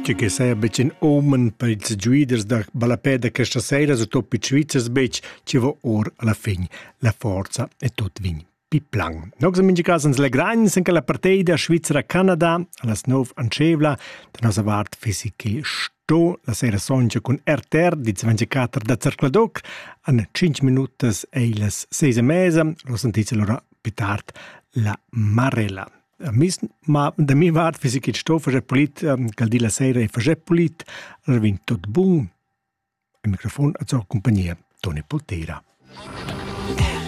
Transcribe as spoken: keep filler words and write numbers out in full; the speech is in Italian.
C'è che sei un omen per i giuiders da Balapeda che stasera su toppi Svizzers bec ci va or alla fine la forza e tot vin piplang. Nox in caso ens le gragns anche la partida Svizzera-Canada alla nove ancevla da nostra vart fisiche sto la sera songia con R T R di ventiquattro da Cercladoc an cinque minutas e les sei e mesa lo sentite allora pitart la Marella. Mis, ma da mi vart fisiche sto fager polit um, cal di la sera e fager polit allora vin tot bun il microfono a sua compagnia Toni Poltera.